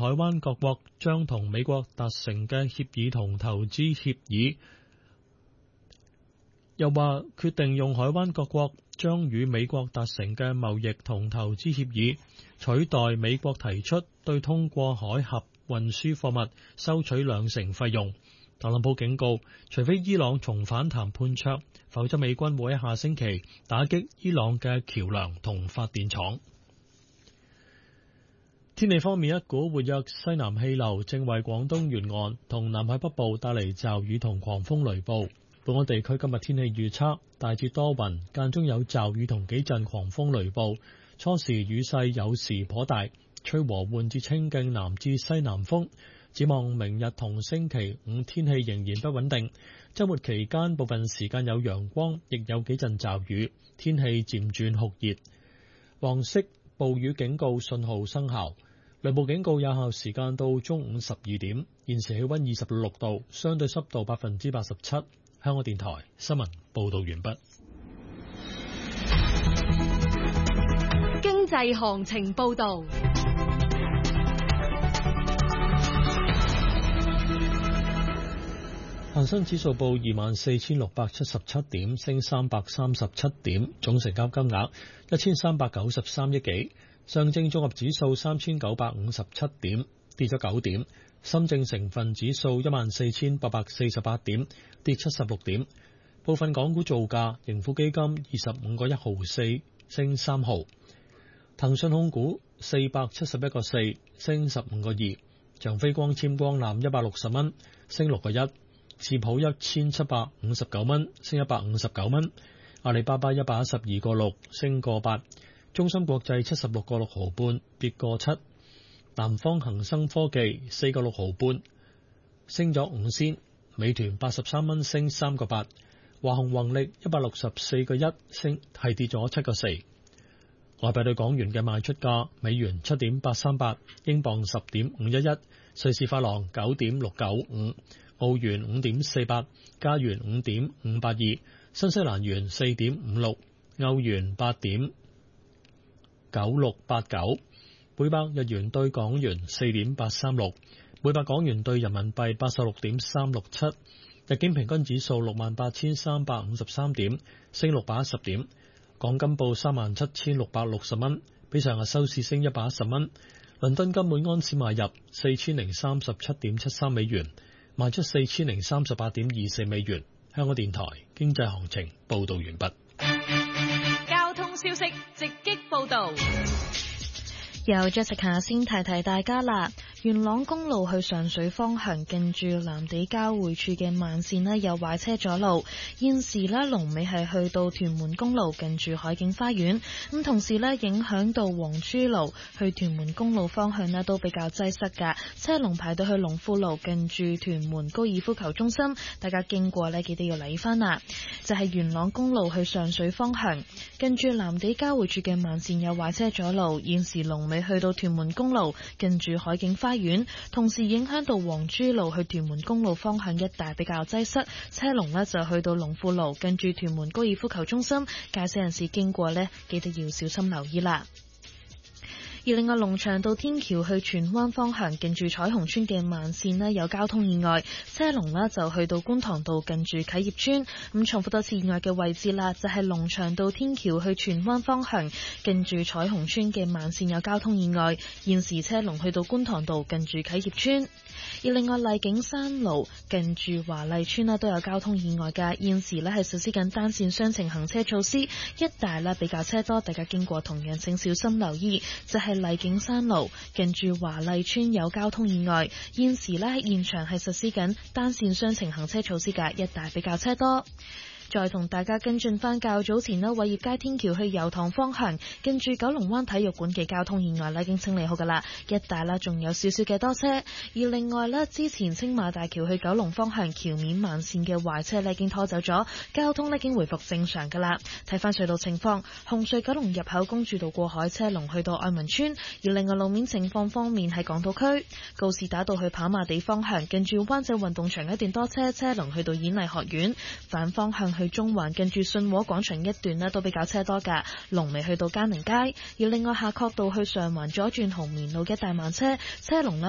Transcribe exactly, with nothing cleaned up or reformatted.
海灣各國將同美國達成嘅協議同投資協議，又話決定用海灣各國將與美國達成嘅貿易同投資協議取代美國提出對通過海峽運輸貨物收取兩成費用。特朗普警告，除非伊朗重返談判桌，否則美軍會喺下星期打擊伊朗嘅橋樑同發電廠。天氣方面，一股活躍西南氣流正為廣東沿岸同南海北部帶嚟驟雨同狂風雷暴。本港地區今日天氣預測大致多雲，間中有驟雨同幾陣狂風雷暴，初時雨勢有時頗大，吹和緩至清勁南至西南風。展望明日同星期五天氣仍然不穩定，週末期間部分時間有陽光，亦有幾陣驟雨，天氣漸轉酷熱。黃色暴雨警告信號生效，雷暴警告有效時間到中午十二點。現時氣溫二十六度，相對濕度百分之八十七。香港電台新聞報道完畢。 經濟行情報道。 恒生指數報二萬四千六百七十七點，升三百三十七點，總成交金額一千三百九十三億幾。上證綜合指數三千九百五十七點，跌咗九點。深證成分指數一萬四千八百四十八點，跌七十六點。部分港股造價，盈富基金二十五個一毫四，升三毫。騰訊控股四百七十一個四，升十五個二。長飛光纖光纜一百六十蚊，升六個一。智普一千七百五十九蚊，升一百五十九蚊。阿里巴巴一百一十二個六，升個八。中芯國際七十六個六毫半，跌個七。南方恒生科技四個六毫半，升咗五仙。美團八十三蚊，升三個八。華虹宏力一百六十四個一，升係跌咗七個四。外幣對港元嘅賣出價：美元七點八三八，英鎊十點五一一，瑞士法郎九點六九五。澳元五點四八，加元五點五八二，新西蘭元四點五六，歐元八點九六八九，每百日元對港元四點八三六，每百港元對人民幣八十六點三六七。日經平均指數六萬八千三百五十三點，升六百一十點。港金報三萬七千六百六十蚊，比上日收市升一百一十蚊。倫敦金每安士買入四千零三十七點七三美元。賣出四千零三十八點二四美元。香港電台經濟行情報道完畢。 交通消息直擊報道。 由 Jessica 先提提大家啦。元朗公路去上水方向近住藍地交匯處嘅慢線呢有壞車阻路，現時呢龍尾係去到屯門公路近住海景花園，咁同時呢影響到黃珠路去屯門公路方向呢都比較擠塞噶，車龍排到去龍富路近住屯門高爾夫球中心，大家經過呢記得要留意翻啦。就係、是、元朗公路去上水方向近住藍地交匯處嘅慢線有壞車阻路，現時龍尾去到屯門公路近住海景花園，同時影響到黃珠路去屯門公路方向一帶比較擠塞，車龍呢就去到龍富路近住屯門高爾夫球中心，駕駛人士經過呢記得要小心留意啦。而另外龍翔道天橋去荃灣方向近住彩虹村嘅慢線呢有交通意外，車龍呢就去到觀塘道近住啟業村。咁重複多次意外嘅位置啦，就係龍翔道天橋去荃灣方向近住彩虹村嘅慢線有交通意外，現時車龍去到觀塘道近住啟業村。而另外麗景山路近住華麗村呢都有交通意外㗎，現時呢係實施緊單線雙程行車措施，一帶呢比較車多，大家經過同樣請小心留意。就係麗景山路近住華麗村有交通意外，現時呢喺現場係實施緊單線雙程行車措施㗎，一帶比較車多。再同大家跟進翻較早前呢偉業街天橋去油塘方向近住九龍灣體育館嘅交通意外呢已經清理好噶啦，一帶啦仲有少少嘅多車。而另外呢之前青馬大橋去九龍方向橋面慢線嘅壞車呢已經拖走咗，交通呢已經回復正常噶啦。睇翻隧道情況，紅隧九龍入口公主道過海車龍去到愛民村，而另外路面情況方面喺港島區告士打道去跑馬地方向近住灣仔運動場一段多車，車龍去到演藝學院，反方向去中環近住信和廣場一段呢都比較車多噶，龍尾去到嘉寧街。而另外夏慤道去上環左轉紅棉路一帶慢車，車龍呢